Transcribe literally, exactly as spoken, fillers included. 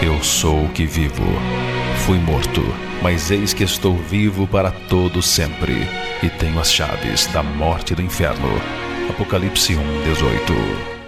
Eu sou o que vivo. Fui morto, mas eis que estou vivo para todo sempre, e tenho as chaves da morte e do inferno. Apocalipse um, dezoito.